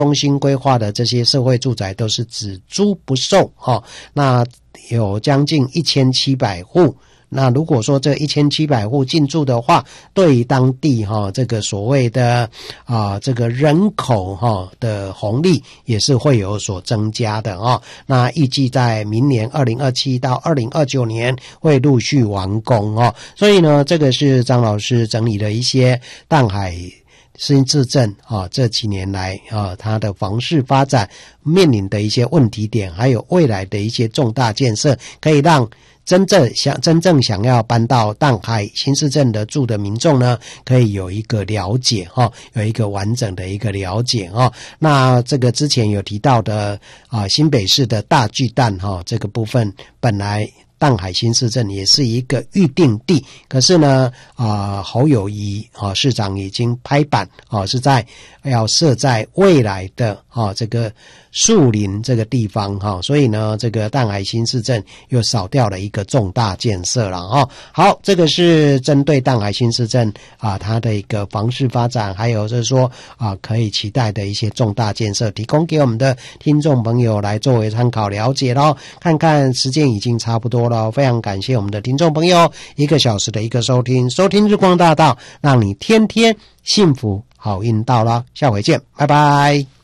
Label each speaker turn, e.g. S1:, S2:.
S1: 中心规划的这些社会住宅都是只租不售那有将近1700户。那如果说这1700户进驻的话，对于当地这个所谓的这个人口的红利也是会有所增加的那预计在明年2027到2029年会陆续完工所以呢，这个是张老师整理了一些淡海新市镇这几年来它的房市发展面临的一些问题点，还有未来的一些重大建设，可以让真正想要搬到淡海新市镇的住的民众呢，可以有一个了解有一个完整的一个了解那这个之前有提到的新北市的大巨蛋这个部分本来淡海新市镇也是一个预定地，可是呢侯友宜市长已经拍板是要设在未来的这个树林这个地方所以呢这个淡海新市镇又少掉了一个重大建设了好，这个是针对淡海新市镇它的一个房市发展，还有就是说可以期待的一些重大建设，提供给我们的听众朋友来作为参考了解咯。看看时间已经差不多了，非常感谢我们的听众朋友1个小时的一个收听日光大道，让你天天幸福好运到了，下回见，拜拜。